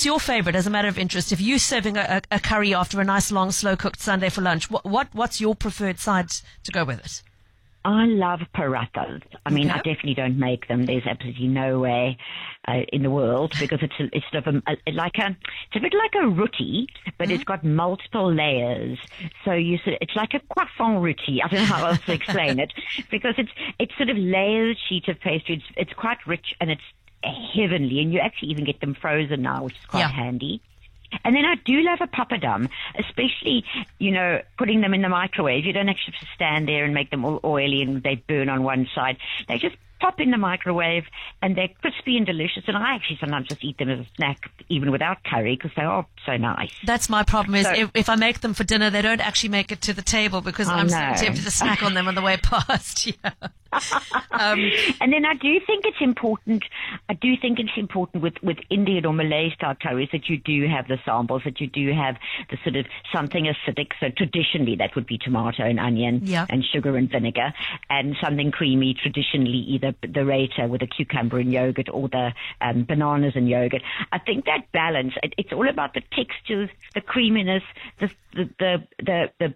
What's your favorite, as a matter of interest? If you're serving a curry after a nice long slow cooked Sunday for lunch, what's your preferred side to go with it? I love parathas. I mean, Okay. I definitely don't make them. There's absolutely no way in the world, because it's sort of it's a bit like a roti, but it's got multiple layers. So it's like a croissant roti. I don't know how else to explain it, because it's sort of layered sheet of pastry. It's quite rich and it's heavenly, and you actually even get them frozen now, which is quite handy. And then I do love a papadum, especially, putting them in the microwave. You don't actually have to stand there and make them all oily and they burn on one side. They just pop in the microwave and they're crispy and delicious. And I actually sometimes just eat them as a snack, even without curry, because they are so nice. That's my problem is if I make them for dinner, they don't actually make it to the table because I'm so tempted to snack on them on the way past. Yeah. And then I do think it's important with Indian or Malay style curries that you do have the samples, that you do have the sort of something acidic. So traditionally that would be tomato and onion and sugar and vinegar, and something creamy, traditionally either the raita with the cucumber and yogurt or the bananas and yogurt. I think that balance, it's all about the textures, the creaminess, the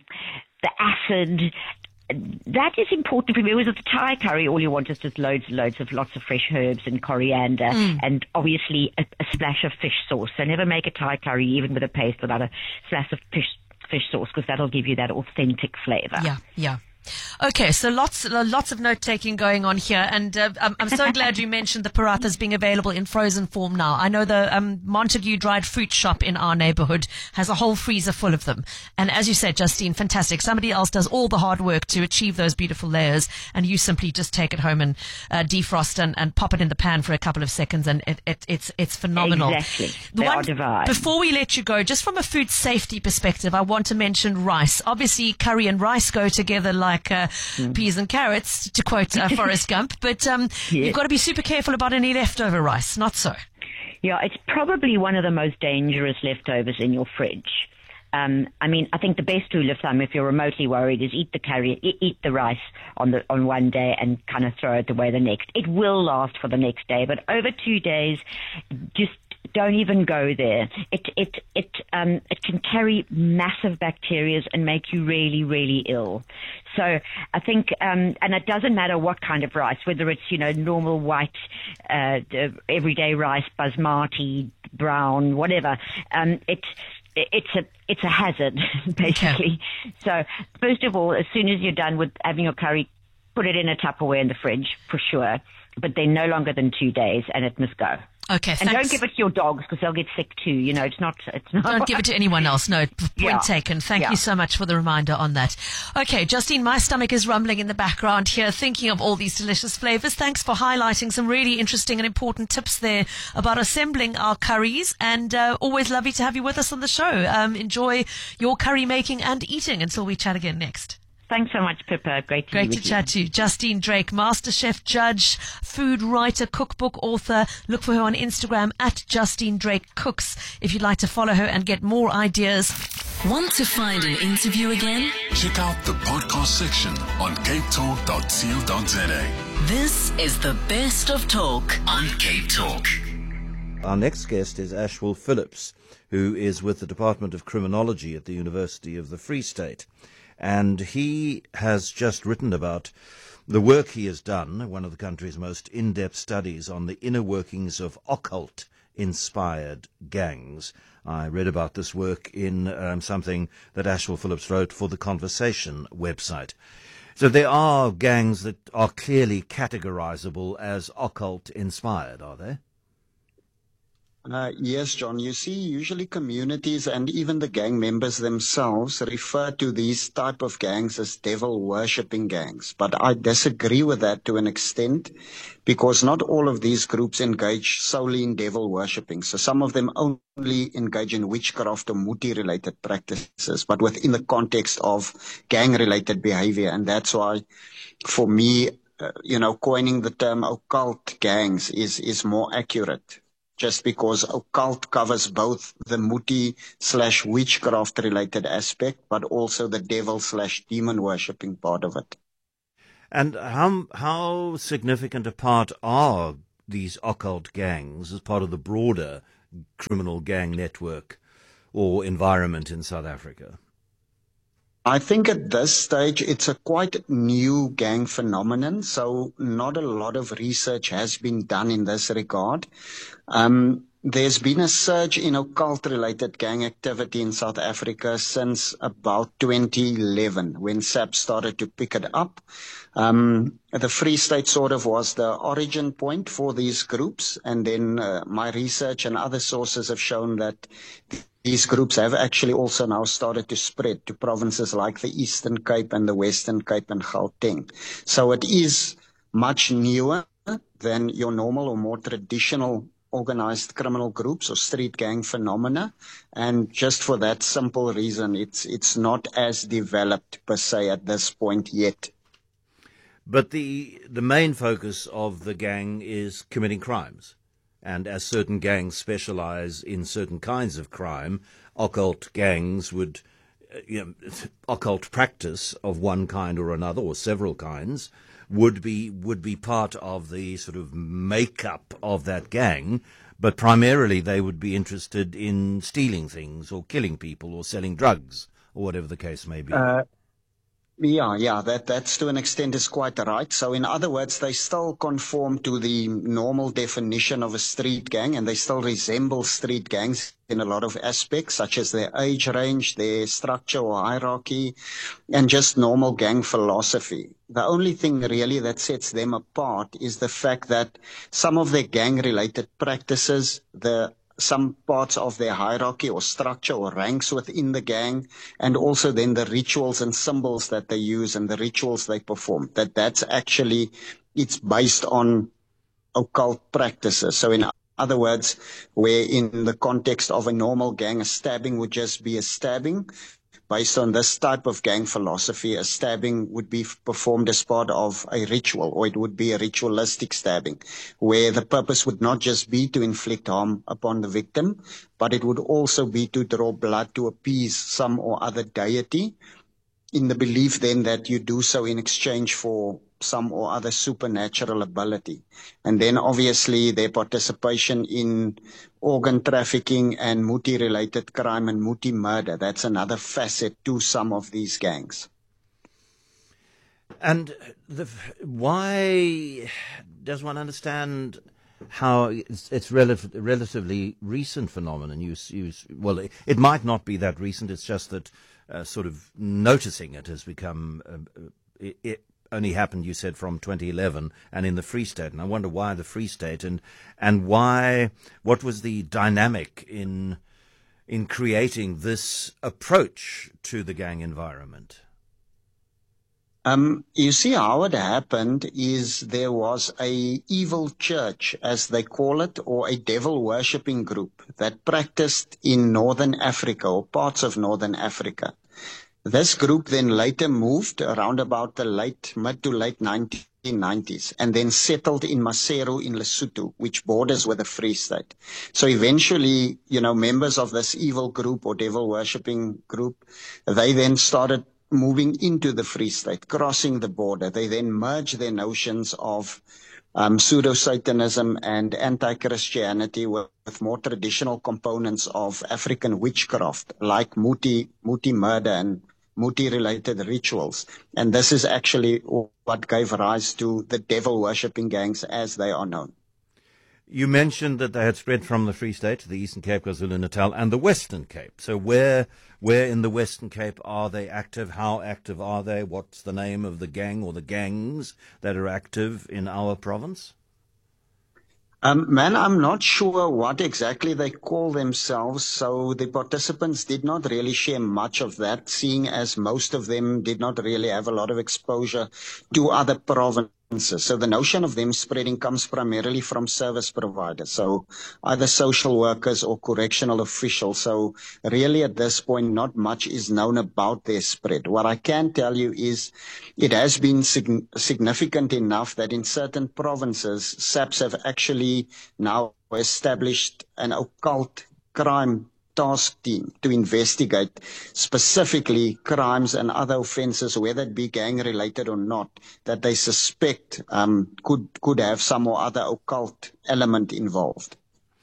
acid. That is important for me. Whereas with the Thai curry, all you want is just lots of fresh herbs and coriander, and obviously a splash of fish sauce. So never make a Thai curry, even with a paste, without a splash of fish sauce, because that'll give you that authentic flavor. Yeah. Okay, so lots of note taking going on here, and I'm so glad you mentioned the parathas being available in frozen form now. I know the Montague dried fruit shop in our neighborhood has a whole freezer full of them, and as you said, Justine, fantastic. Somebody else does all the hard work to achieve those beautiful layers, and you simply just take it home and defrost and pop it in the pan for a couple of seconds, and it's phenomenal. Exactly, they are divine. Before we let you go, just from a food safety perspective, I want to mention rice. Obviously, curry and rice go together like peas and carrots, to quote Forrest Gump, but you've got to be super careful about any leftover rice, not so? Yeah, it's probably one of the most dangerous leftovers in your fridge. I think the best rule of thumb, if you're remotely worried, is eat the rice on one day and kind of throw it away the next. It will last for the next day, but over 2 days, just don't even go there. It can carry massive bacteria and make you really, really ill. So I think, and it doesn't matter what kind of rice, whether it's, normal white, everyday rice, basmati, brown, whatever. It's a hazard, basically. Okay. So first of all, as soon as you're done with having your curry, put it in a Tupperware in the fridge for sure, but then no longer than 2 days, and it must go. Okay, and don't give it to your dogs, because they'll get sick too. It's not. Don't give it to anyone else. No, point taken. Thank you so much for the reminder on that. Okay, Justine, my stomach is rumbling in the background here, thinking of all these delicious flavors. Thanks for highlighting some really interesting and important tips there about assembling our curries, and always lovely to have you with us on the show. Enjoy your curry making and eating until we chat again next. Thanks so much, Pippa. Great to chat to you. Justine Drake, MasterChef judge, food writer, cookbook author. Look for her on Instagram at Justine Drake Cooks if you'd like to follow her and get more ideas. Want to find an interview again? Check out the podcast section on capetalk.co.za. This is the best of talk on Cape Talk. Our next guest is Ashwell Phillips, who is with the Department of Criminology at the University of the Free State. And he has just written about the work he has done, one of the country's most in-depth studies on the inner workings of occult-inspired gangs. I read about this work in something that Ashwell Phillips wrote for the Conversation website. So there are gangs that are clearly categorizable as occult-inspired, are there? Yes, John. You see, usually communities and even the gang members themselves refer to these type of gangs as devil-worshipping gangs. But I disagree with that to an extent, because not all of these groups engage solely in devil-worshipping. So some of them only engage in witchcraft or muti-related practices, but within the context of gang-related behavior. And that's why, for me, coining the term occult gangs is more accurate. Just because occult covers both the muti/witchcraft related aspect, but also the devil/demon worshipping part of it. And how significant a part are these occult gangs as part of the broader criminal gang network or environment in South Africa? I think at this stage it's a quite new gang phenomenon, so not a lot of research has been done in this regard. There's been a surge in occult-related gang activity in South Africa since about 2011, when SAP started to pick it up. The Free State sort of was the origin point for these groups, and then my research and other sources have shown that these groups have actually also now started to spread to provinces like the Eastern Cape and the Western Cape and Gauteng. So it is much newer than your normal or more traditional organized criminal groups or street gang phenomena, and just for that simple reason, it's not as developed per se at this point yet. But the main focus of the gang is committing crimes, and as certain gangs specialize in certain kinds of crime, occult gangs would, occult practice of one kind or another, or several kinds, would be part of the sort of makeup of that gang, but primarily they would be interested in stealing things or killing people or selling drugs or whatever the case may be. Yeah, that's to an extent is quite right. So in other words, they still conform to the normal definition of a street gang, and they still resemble street gangs in a lot of aspects, such as their age range, their structure or hierarchy, and just normal gang philosophy. The only thing really that sets them apart is the fact that some of their gang-related practices, some parts of their hierarchy or structure or ranks within the gang, and also then the rituals and symbols that they use and the rituals they perform, that's actually, it's based on occult practices. So in other words, where in the context of a normal gang, a stabbing would just be a stabbing, based on this type of gang philosophy, a stabbing would be performed as part of a ritual, or it would be a ritualistic stabbing, where the purpose would not just be to inflict harm upon the victim, but it would also be to draw blood to appease some or other deity, in the belief then that you do so in exchange for some or other supernatural ability. And then obviously their participation in organ trafficking and Muti-related crime and Muti murder, that's another facet to some of these gangs. And why does one understand how it's relatively recent phenomenon? Well, it might not be that recent, it's just that sort of noticing it has become, it only happened, you said, from 2011 and in the Free State. And I wonder why the Free State and why, what was the dynamic in creating this approach to the gang environment? You see, how it happened is there was a evil church, as they call it, or a devil worshipping group that practiced in Northern Africa or parts of Northern Africa. This group then later moved around about the mid to late 1990s and then settled in Maseru in Lesotho, which borders with the Free State. So eventually, members of this evil group or devil worshipping group, they then started moving into the Free State, crossing the border. They then merged their notions of pseudo-Satanism and anti-Christianity with more traditional components of African witchcraft, like Muti murder and Muti-related rituals. And this is actually what gave rise to the devil-worshipping gangs as they are known. You mentioned that they had spread from the Free State to the Eastern Cape, KwaZulu-Natal, and the Western Cape. So where in the Western Cape are they active? How active are they? What's the name of the gang or the gangs that are active in our province? I'm not sure what exactly they call themselves, so the participants did not really share much of that, seeing as most of them did not really have a lot of exposure to other provinces. So the notion of them spreading comes primarily from service providers, so either social workers or correctional officials. So really at this point, not much is known about their spread. What I can tell you is it has been significant enough that in certain provinces, SAPS have actually now established an occult crime task team to investigate specifically crimes and other offences, whether it be gang-related or not, that they suspect could have some or other occult element involved.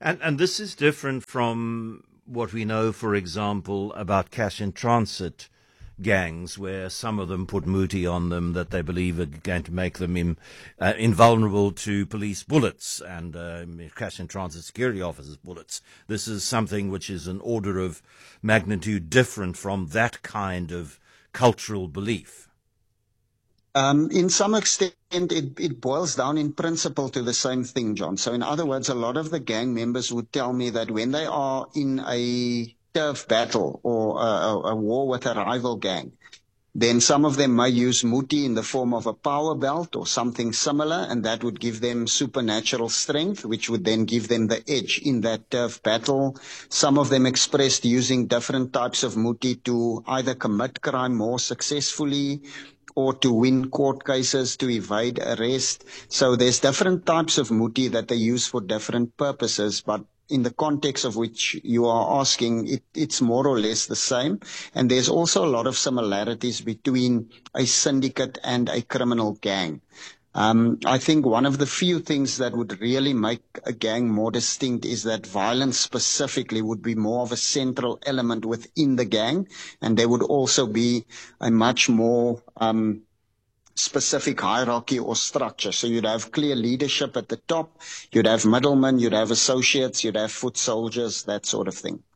And this is different from what we know, for example, about cash in transit gangs, where some of them put muti on them that they believe are going to make them invulnerable to police bullets and cash in transit security officers' bullets. This is something which is an order of magnitude different from that kind of cultural belief. In some extent, it boils down in principle to the same thing, John. So in other words, a lot of the gang members would tell me that when they are in a turf battle or a war with a rival gang, then some of them may use muti in the form of a power belt or something similar, and that would give them supernatural strength, which would then give them the edge in that turf battle. Some of them expressed using different types of muti to either commit crime more successfully or to win court cases, to evade arrest. So there's different types of muti that they use for different purposes, but in the context of which you are asking, it's more or less the same. And there's also a lot of similarities between a syndicate and a criminal gang. I think one of the few things that would really make a gang more distinct is that violence specifically would be more of a central element within the gang, and there would also be a much more specific hierarchy or structure. So you'd have clear leadership at the top, you'd have middlemen, you'd have associates, you'd have foot soldiers, that sort of thing.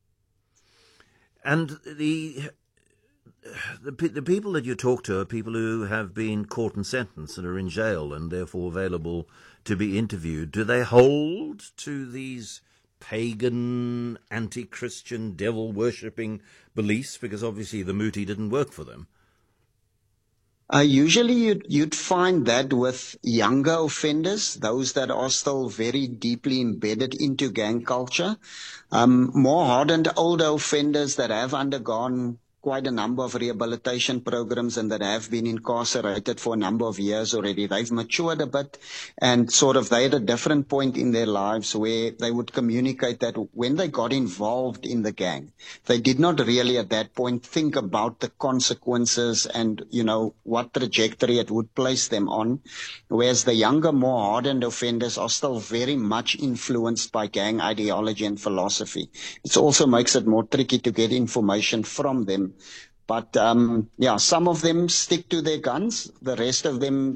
And the people that you talk to are people who have been caught and sentenced and are in jail and therefore available to be interviewed. Do they hold to these pagan, anti-Christian, devil-worshipping beliefs? Because obviously the muti didn't work for them. Usually you'd find that with younger offenders, those that are still very deeply embedded into gang culture. More hardened older offenders that have undergone quite a number of rehabilitation programs and that have been incarcerated for a number of years already. They've matured a bit and they're at a different point in their lives where they would communicate that when they got involved in the gang, they did not really at that point think about the consequences and, what trajectory it would place them on. Whereas the younger, more hardened offenders are still very much influenced by gang ideology and philosophy. It also makes it more tricky to get information from them. But, some of them stick to their guns. The rest of them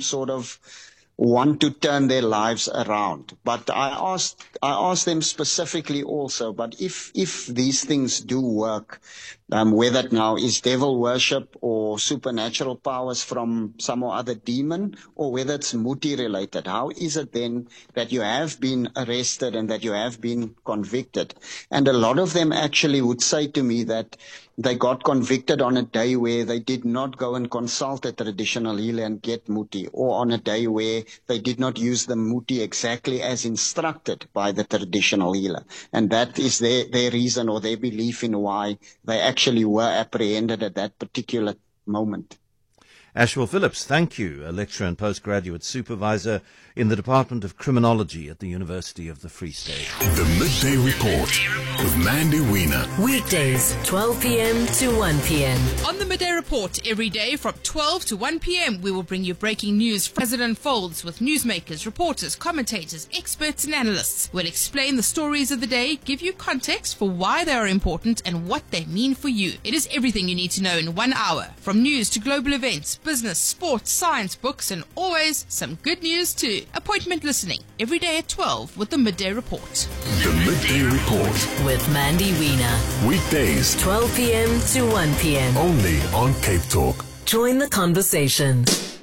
want to turn their lives around. But I asked them specifically also, but if these things do work, whether it now is devil worship or supernatural powers from some or other demon, or whether it's muti related, how is it then that you have been arrested and that you have been convicted? And a lot of them actually would say to me that they got convicted on a day where they did not go and consult a traditional healer and get muti, or on a day where they did not use the muti exactly as instructed by the traditional healer. And that is their reason or their belief in why they actually were apprehended at that particular moment. Ashwell Phillips, thank you, a lecturer and postgraduate supervisor in the Department of Criminology at the University of the Free State. The Midday Report with Mandy Wiener. Weekdays, 12 p.m. to 1 p.m. On the Midday Report, every day from 12 to 1 p.m, we will bring you breaking news as it unfolds with newsmakers, reporters, commentators, experts and analysts. We'll explain the stories of the day, give you context for why they are important and what they mean for you. It is everything you need to know in 1 hour, from news to global events, business, sports, science, books, and always some good news too. Appointment listening every day at 12 with the Midday Report. The Midday Report with Mandy Wiener. Weekdays, 12 p.m. to 1 p.m. only on Cape Talk. Join the conversation.